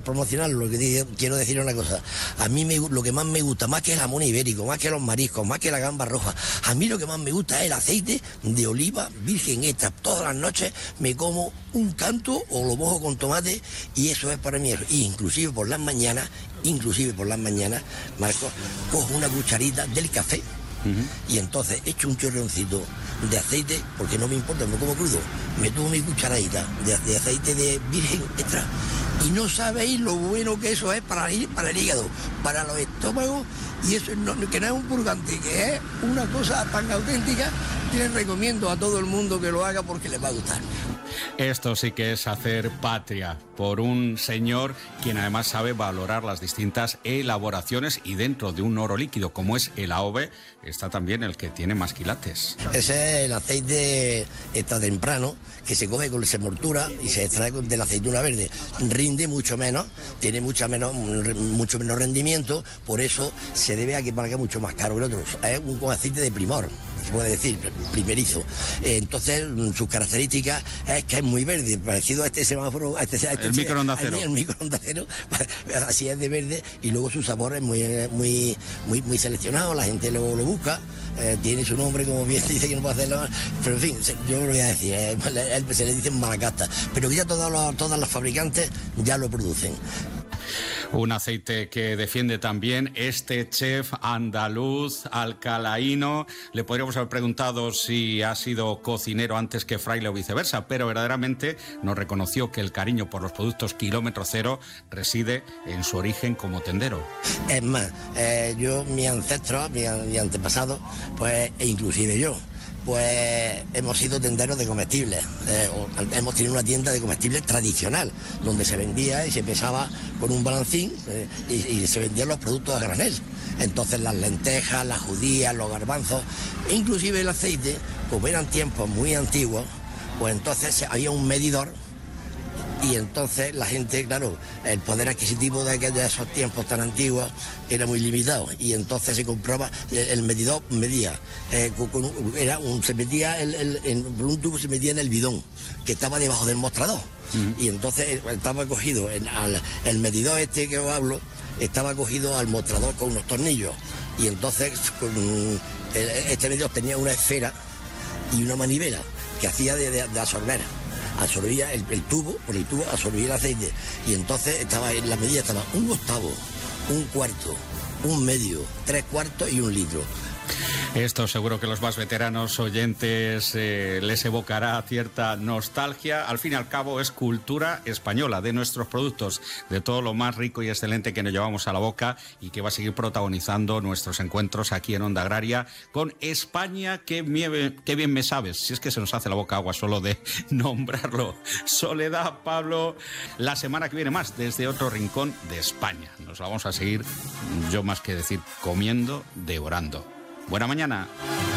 promocionar, quiero decir una cosa. A mí lo que más me gusta, más que el jamón ibérico, más que los mariscos, más que la gamba roja, a mí lo que más me gusta es el aceite de oliva virgen extra. Todas las noches me como un canto o lo mojo con tomate y eso es para mí. Y inclusive por las mañanas, Marcos, cojo una cucharita del café. Y entonces echo un chorroncito de aceite, porque no me importa, me como crudo, me tomo mi cucharadita de aceite de virgen extra y no sabéis lo bueno que eso es para el hígado, para los estómagos, y eso que no es un purgante, que es una cosa tan auténtica que les recomiendo a todo el mundo que lo haga porque les va a gustar. Esto sí que es hacer patria por un señor quien además sabe valorar las distintas elaboraciones, y dentro de un oro líquido como es el AOVE está también el que tiene más quilates. Ese es el aceite extra temprano que se coge con semoltura y se extrae de la aceituna verde. Rinde mucho menos, tiene mucho menos rendimiento, por eso se debe a que pague mucho más caro que el otro. Es un aceite de primor, se puede decir, primerizo. Entonces, sus características es que es muy verde, parecido a este semáforo, el microondas cero. El microondas cero, así es de verde, y luego su sabor es muy seleccionado, la gente lo busca, tiene su nombre, como bien dice, que no puede hacerlo, pero en fin, yo lo voy a decir, se le dicen malacasta, pero que ya todas las fabricantes ya lo producen. Un aceite que defiende también este chef andaluz alcalaíno. Le podríamos haber preguntado si ha sido cocinero antes que fraile o viceversa, pero verdaderamente nos reconoció que el cariño por los productos kilómetro cero reside en su origen como tendero. Es más, mis ancestros, mis antepasados, pues, e inclusive yo, pues hemos sido tenderos de comestibles, hemos tenido una tienda de comestibles tradicional, donde se vendía y se pesaba con un balancín y se vendían los productos a granel. Entonces las lentejas, las judías, los garbanzos, e inclusive el aceite, como eran tiempos muy antiguos, pues entonces había un medidor. Y entonces la gente, claro, el poder adquisitivo de esos tiempos tan antiguos era muy limitado. Y entonces se compraba, el medidor medía, se metía por un tubo, se metía en el bidón, que estaba debajo del mostrador. Y entonces estaba cogido, el medidor este que os hablo, estaba cogido al mostrador con unos tornillos. Y entonces este medidor tenía una esfera y una manivela que hacía de absorber. Absorbía el tubo, por el tubo absorbía el aceite, y entonces en la medida estaba 1/8, 1/4, 1/2, 3/4 y 1 litro. Esto seguro que los más veteranos oyentes les evocará cierta nostalgia. Al fin y al cabo es cultura española, de nuestros productos, de todo lo más rico y excelente que nos llevamos a la boca y que va a seguir protagonizando nuestros encuentros aquí en Onda Agraria con España. Qué bien me sabes, si es que se nos hace la boca agua solo de nombrarlo. Soledad, Pablo, la semana que viene más desde otro rincón de España. Nos la vamos a seguir, yo más que decir comiendo, devorando. Buena mañana.